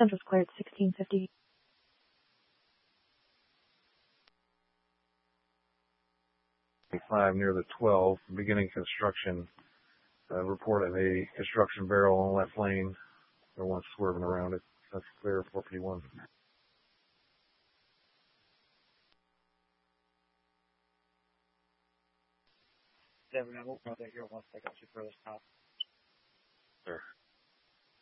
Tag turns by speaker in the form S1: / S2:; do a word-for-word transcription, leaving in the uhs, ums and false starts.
S1: Central's cleared, sixteen fifty.
S2: Five near the twelve, beginning construction. Uh, report of a construction barrel on left lane. There one swerving around it. That's clear, four fifty-one.
S3: Devin, I won't know that here once I got you for this top.
S2: Sure.